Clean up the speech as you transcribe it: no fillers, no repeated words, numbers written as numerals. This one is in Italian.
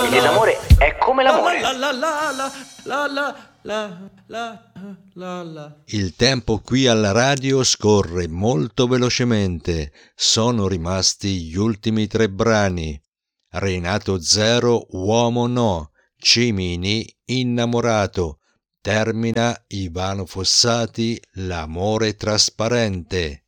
Il disamore è come l'amore. Il tempo qui alla radio scorre molto velocemente. Sono rimasti gli ultimi 3 brani. Renato Zero, Uomo No. Cimini, Innamorato. Termina Ivano Fossati, L'amore trasparente.